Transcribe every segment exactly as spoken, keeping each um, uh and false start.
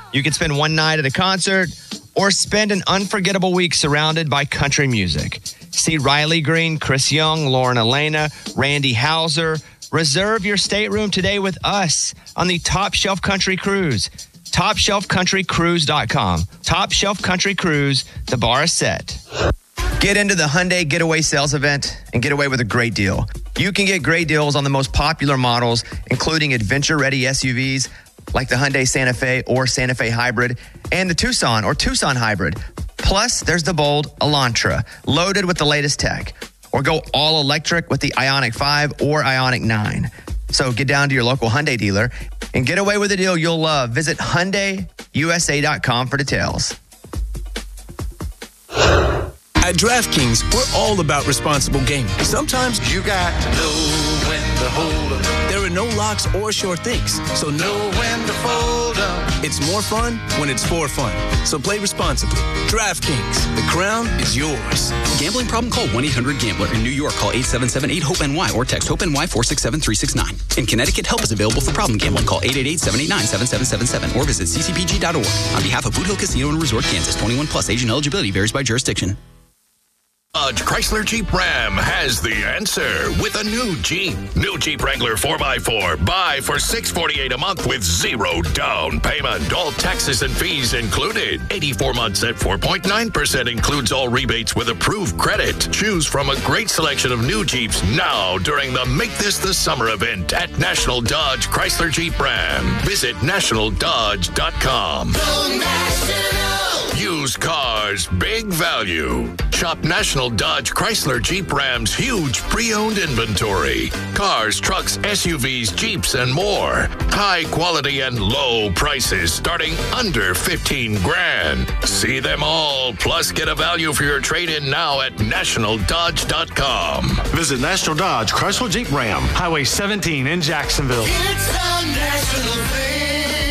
You can spend one night at a concert or spend an unforgettable week surrounded by country music. See Riley Green, Chris Young, Lauren Elena, Randy Houser. Reserve your stateroom today with us on the Top Shelf Country Cruise. top shelf country cruise dot com. Top Shelf Country Cruise. The bar is set. Get into the Hyundai Getaway Sales Event and get away with a great deal. You can get great deals on the most popular models, including adventure-ready S U Vs like the Hyundai Santa Fe or Santa Fe Hybrid and the Tucson or Tucson Hybrid. Plus, there's the bold Elantra, loaded with the latest tech. Or go all electric with the Ioniq five or Ioniq nine. So get down to your local Hyundai dealer and get away with a deal you'll love. Visit Hyundai U S A dot com for details. At DraftKings, we're all about responsible gaming. Sometimes you got to know when to hold up. There are no locks or sure things, so know when to fold up. It's more fun when it's for fun. So play responsibly. DraftKings, the crown is yours. Gambling problem? Call one eight hundred gambler. In New York, call eight seven seven eight hope N Y or text HOPE-NY four six seven three six nine. In Connecticut, help is available for problem gambling. Call eight eight eight seven eight nine seven seven seven seven or visit c c p g dot org. On behalf of Boot Hill Casino and Resort, Kansas, twenty-one plus, age and eligibility varies by jurisdiction. Dodge Chrysler Jeep Ram has the answer with a new Jeep. New Jeep Wrangler four by four. Buy for six hundred forty-eight dollars a month with zero down payment. All taxes and fees included. eighty-four months at four point nine percent includes all rebates with approved credit. Choose from a great selection of new Jeeps now during the Make This the Summer event at National Dodge Chrysler Jeep Ram. Visit national dodge dot com. Go National! Used cars, big value. Shop National Dodge Chrysler Jeep Ram's huge pre-owned inventory. Cars, trucks, S U Vs, Jeeps, and more. High quality and low prices starting under fifteen grand. See them all, plus get a value for your trade-in now at national dodge dot com. Visit National Dodge Chrysler Jeep Ram, Highway seventeen in Jacksonville. It's a national thing.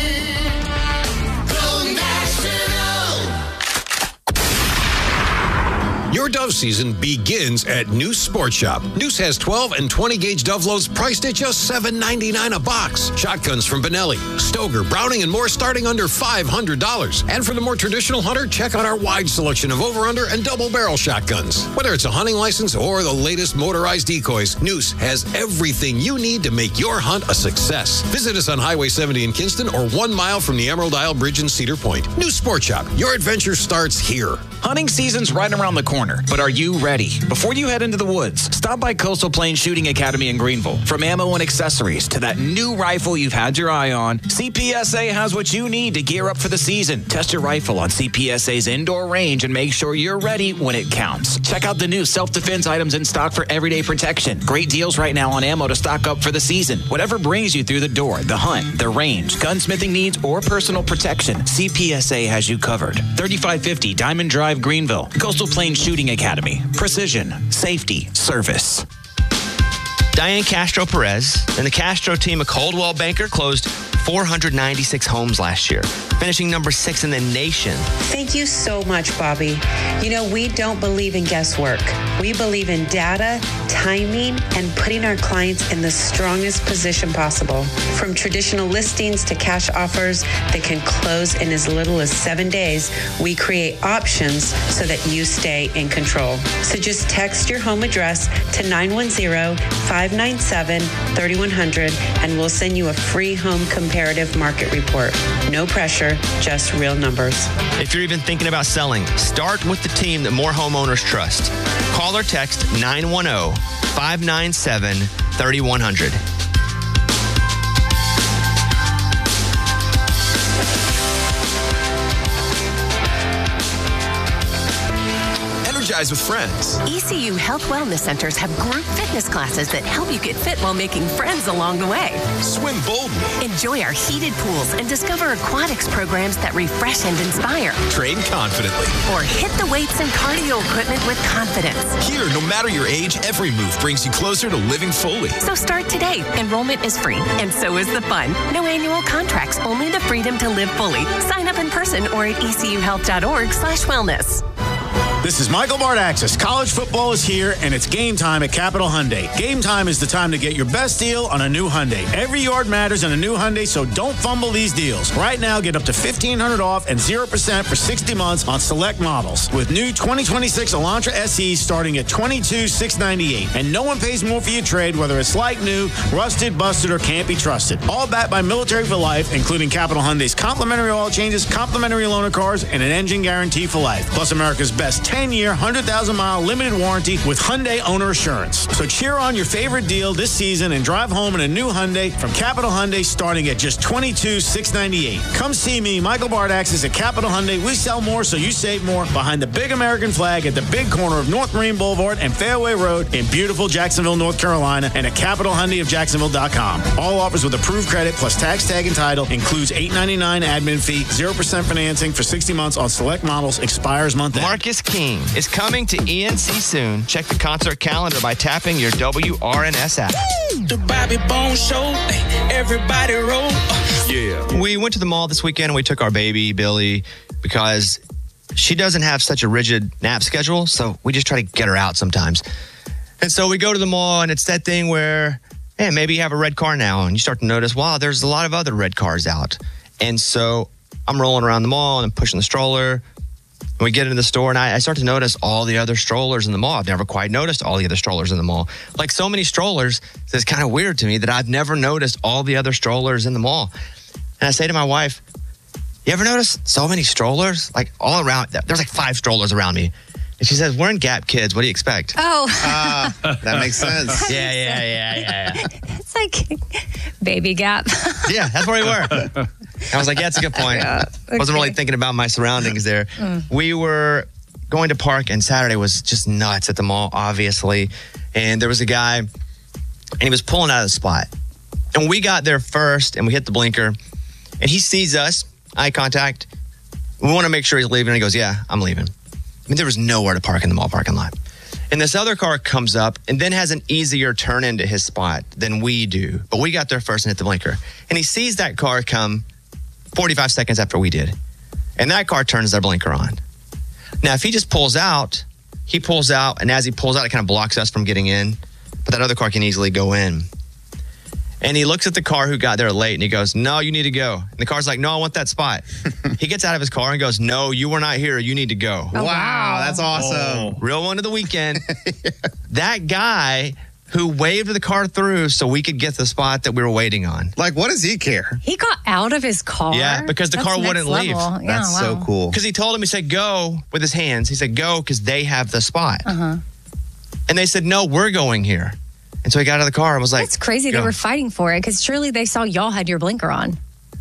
Your dove season begins at Noose Sports Shop. Noose has twelve and twenty gauge dove loads priced at just seven ninety-nine a box. Shotguns from Benelli, Stoger, Browning, and more starting under five hundred dollars. And for the more traditional hunter, check out our wide selection of over-under and double-barrel shotguns. Whether it's a hunting license or the latest motorized decoys, Noose has everything you need to make your hunt a success. Visit us on Highway seventy in Kinston or one mile from the Emerald Isle Bridge in Cedar Point. Noose Sports Shop. Your adventure starts here. Hunting season's right around the corner, but are you ready? Before you head into the woods, stop by Coastal Plains Shooting Academy in Greenville. From ammo and accessories to that new rifle you've had your eye on, C P S A has what you need to gear up for the season. Test your rifle on C P S A's indoor range and make sure you're ready when it counts. Check out the new self-defense items in stock for everyday protection. Great deals right now on ammo to stock up for the season. Whatever brings you through the door, the hunt, the range, gunsmithing needs, or personal protection, C P S A has you covered. thirty-five fifty Diamond Drive, Greenville. Coastal Plains Shooting Academy. Precision, safety, service. Diane Castro Perez and the Castro team of Coldwell Banker closed four hundred ninety-six homes last year, finishing number six in the nation. Thank you so much, Bobby. You know, we don't believe in guesswork. We believe in data, timing, and putting our clients in the strongest position possible. From traditional listings to cash offers that can close in as little as seven days, we create options so that you stay in control. So just text your home address to nine one zero, five nine seven, three one zero zero and we'll send you a free home comparative market report. No pressure, just real numbers. If you're even thinking about selling, start with the team that more homeowners trust. Call or text nine one zero, five nine seven, three one zero zero. With friends. E C U Health Wellness Centers have group fitness classes that help you get fit while making friends along the way. Swim boldly. Enjoy our heated pools and discover aquatics programs that refresh and inspire. Train confidently. Or hit the weights and cardio equipment with confidence. Here, no matter your age, every move brings you closer to living fully. So start today. Enrollment is free, and so is the fun. No annual contracts, only the freedom to live fully. Sign up in person or at e c u health dot org slash wellness. This is Michael Bardaxis. College football is here, and it's game time at Capital Hyundai. Game time is the time to get your best deal on a new Hyundai. Every yard matters on a new Hyundai, so don't fumble these deals. Right now, get up to fifteen hundred dollars off and zero percent for sixty months on select models. With new twenty twenty-six Elantra S Es starting at twenty-two thousand six hundred ninety-eight dollars. And no one pays more for your trade, whether it's like new, rusted, busted, or can't be trusted. All backed by Military for Life, including Capital Hyundai's complimentary oil changes, complimentary loaner cars, and an engine guarantee for life. Plus America's best ten-year, one hundred thousand mile limited warranty with Hyundai Owner Assurance. So cheer on your favorite deal this season and drive home in a new Hyundai from Capital Hyundai starting at just twenty-two thousand six hundred ninety-eight dollars. Come see me, Michael Bardaxis at Capital Hyundai. We sell more so you save more behind the big American flag at the big corner of North Marine Boulevard and Fairway Road in beautiful Jacksonville, North Carolina, and at Capital Hyundai of Jacksonville dot com. All offers with approved credit plus tax tag and title includes eight ninety-nine admin fee, zero percent financing for sixty months on select models, expires month end. Marcus King is coming to E N C soon. Check the concert calendar by tapping your W R N S app. The Bobby Bone Show, everybody roll. Yeah. We went to the mall this weekend and we took our baby, Billy, because she doesn't have such a rigid nap schedule, so we just try to get her out sometimes. And so we go to the mall and it's that thing where, hey, maybe you have a red car now and you start to notice, wow, there's a lot of other red cars out. And so I'm rolling around the mall and I'm pushing the stroller. And we get into the store and I, I start to notice all the other strollers in the mall. I've never quite noticed all the other strollers in the mall. Like so many strollers, it's kind of weird to me that I've never noticed all the other strollers in the mall. And I say to my wife, you ever notice so many strollers? Like all around, there's like five strollers around me. And she says, we're in Gap Kids. What do you expect? Oh. Uh, that makes sense. That yeah, yeah, yeah, yeah, yeah. It's like Baby Gap. Yeah, that's where we were. I was like, yeah, that's a good point. Yeah, okay. Wasn't really thinking about my surroundings there. Mm. We were going to park, and Saturday was just nuts at the mall, obviously. And there was a guy, and he was pulling out of the spot. And we got there first, and we hit the blinker. And he sees us, eye contact. We want to make sure he's leaving. And he goes, yeah, I'm leaving. I mean, there was nowhere to park in the mall parking lot. And this other car comes up and then has an easier turn into his spot than we do. But we got there first and hit the blinker. And he sees that car come forty-five seconds after we did. And that car turns their blinker on. Now, if he just pulls out, he pulls out. And as he pulls out, it kind of blocks us from getting in. But that other car can easily go in. And he looks at the car who got there late and he goes, no, you need to go. And the car's like, no, I want that spot. He gets out of his car and goes, no, you were not here. You need to go. Oh, wow, that's awesome. Oh. Real one of the weekend. Yeah. That guy who waved the car through so we could get the spot that we were waiting on. Like, what does he care? He got out of his car? Yeah, because the That's car wouldn't level. leave. Yeah, that's wow. so cool. Because he told him, he said, go with his hands. He said, go because they have the spot. Uh-huh. And they said, no, we're going here. And so he got out of the car and was like, that's crazy. go. They were fighting for it because surely they saw y'all had your blinker on.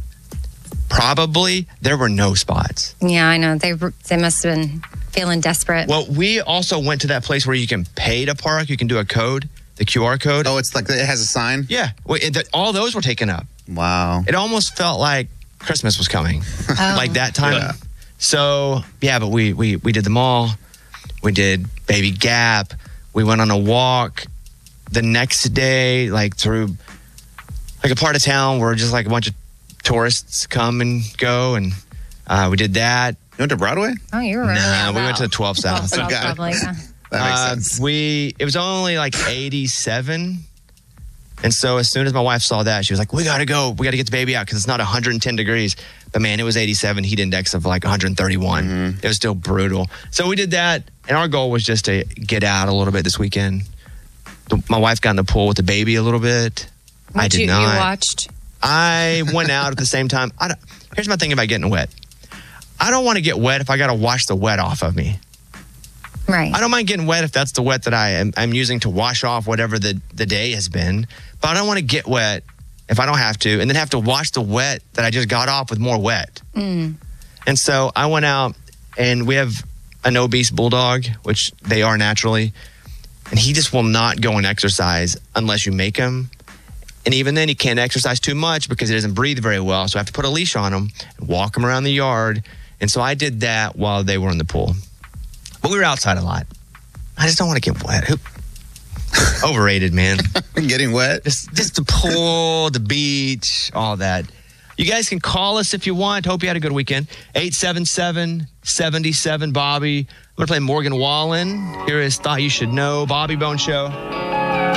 Probably there were no spots. Yeah, I know. They they must have been feeling desperate. Well, we also went to that place where you can pay to park. You can do a code, the Q R code. Oh, it's like it has a sign? Yeah. Well, it, the, all those were taken up. Wow. It almost felt like Christmas was coming. Oh. Like that time. Yeah. So, yeah, but we, we, we did the mall. We did Baby Gap. We went on a walk the next day, like through like a part of town where just like a bunch of tourists come and go. And uh, we did that. You went to Broadway? Oh, you were right. No, we went to the twelve South. twelve South, probably, yeah. That makes uh, sense. We, it was only like eighty-seven. And so as soon as my wife saw that, she was like, we got to go. We got to get the baby out because it's not one hundred ten degrees. But man, it was eighty-seven. Heat index of like one hundred thirty-one. Mm-hmm. It was still brutal. So we did that. And our goal was just to get out a little bit this weekend. The, my wife got in the pool with the baby a little bit. What I did you, not. You watched? I went out at the same time. I don't, here's my thing about getting wet. I don't want to get wet if I got to wash the wet off of me. Right. I don't mind getting wet if that's the wet that I am I'm using to wash off whatever the, the day has been. But I don't want to get wet if I don't have to and then have to wash the wet that I just got off with more wet. Mm. And so I went out and we have an obese bulldog, which they are naturally. And he just will not go and exercise unless you make him. And even then, he can't exercise too much because he doesn't breathe very well. So I have to put a leash on him and walk him around the yard. And so I did that while they were in the pool. But we were outside a lot. I just don't want to get wet. Who? Overrated, man. Getting wet? Just, just the pool, the beach, all that. You guys can call us if you want. Hope you had a good weekend. eight seven seven, seven seven, Bobby. going to play Morgan Wallen. Here is Thought You Should Know, Bobby Bone Show.